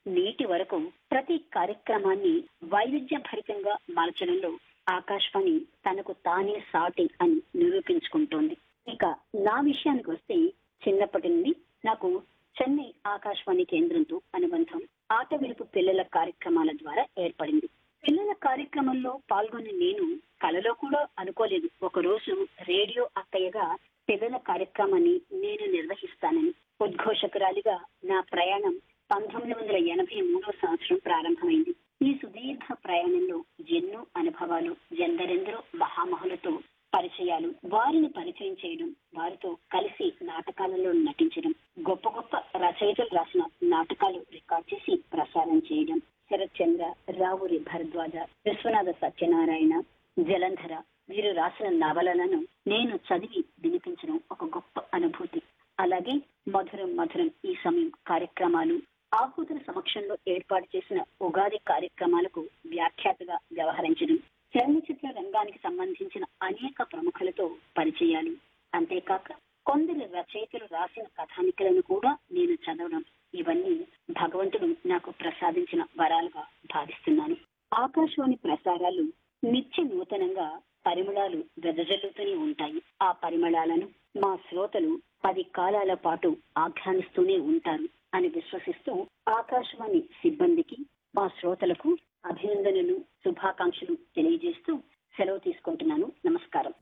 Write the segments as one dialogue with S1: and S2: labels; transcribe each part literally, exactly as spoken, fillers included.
S1: నేటి వరకు ప్రతి కార్యక్రమాన్ని వైవిధ్యభరితంగా మార్చడంలో ఆకాశవాణి తనకు తానే సాటి అని నిరూపించుకుంటోంది. ఇక నా విషయానికి వస్తే చిన్నప్పటి నుండి నాకు చెన్నై ఆకాశవాణి కేంద్రంతో అనుబంధం ఆట విలుపు పిల్లల కార్యక్రమాల ద్వారా ఏర్పడింది. పిల్లల కార్యక్రమంలో పాల్గొన్న నేను కలలో కూడా అనుకోలేదు ఒక రోజు రేడియో అక్కయ్యగా పిల్లల కార్యక్రమాన్ని నేను నిర్వహిస్తానని. ఉద్ఘోషకురాలిగా నా ప్రయాణం పంతొమ్మిది వందల ఎనభై మూడో సంవత్సరం ప్రారంభమైంది. ఈ సుదీర్ఘ ప్రయాణంలో ఎన్నో అనుభవాలు, ఎందరెందరో మహామహులతో పరిచయాలు, వారిని పరిచయం చేయడం, వారితో కలిసి నాటకాలలో నటించడం, గొప్ప గొప్ప రచయితలు రాసిన నాటకాలు రికార్డ్ చేసి ప్రసారం చేయడం, శరత్ చంద్ర, రావురి భరద్వాజ, విశ్వనాథ సత్యనారాయణ, జలంధర వీరు రాసిన నవలలను నేను చదివి వినిపించడం ఒక గొప్ప అనుభూతి. అలాగే మధురం మధురం ఈ సమయం కార్యక్రమాలు, ఆహుతుల సమక్షంలో ఏర్పాటు చేసిన ఉగాది కార్యక్రమాలకు వ్యాఖ్యాతగా వ్యవహరించడం, చలనచిత్ర రంగానికి సంబంధించిన అనేక ప్రముఖులతో పరిచయాలు, అంతేకాక కొందరు రచయితలు రాసిన కథానికలను కూడా నేను చదవడం, ఇవన్నీ భగవంతుడు నాకు ప్రసాదించిన వరాలుగా భావిస్తున్నాను. ఆకాశవాణి ప్రసారాలు నిత్య నూతనంగా పరిమళాలు వెదజల్లుతూనే ఉంటాయి. ఆ పరిమళాలను మా శ్రోతలు పది కాలాల పాటు ఆఘ్రానిస్తూనే ఉంటారు అని విశ్వసిస్తూ ఆకాశవాణి సిబ్బందికి, మా శ్రోతలకు అభినందనలు, శుభాకాంక్షలు తెలియజేస్తూ సెలవు తీసుకుంటున్నాను. నమస్కారం.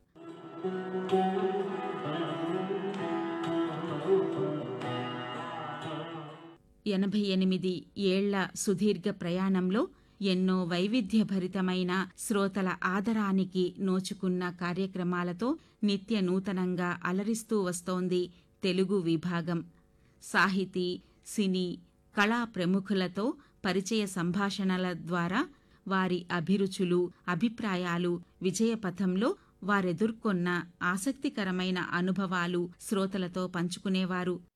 S2: ఎనభై ఎనిమిది ఏళ్ల సుదీర్ఘ ప్రయాణంలో ఎన్నో వైవిధ్యభరితమైన శ్రోతల ఆదరానికి నోచుకున్న కార్యక్రమాలతో నిత్య నూతనంగా అలరిస్తూ వస్తోంది తెలుగు విభాగం. సాహితీ, సినీ, కళా ప్రముఖులతో పరిచయ సంభాషణల ద్వారా వారి అభిరుచులు, అభిప్రాయాలు, విజయపథంలో వారెదుర్కొన్న ఆసక్తికరమైన అనుభవాలు శ్రోతలతో పంచుకునేవారు.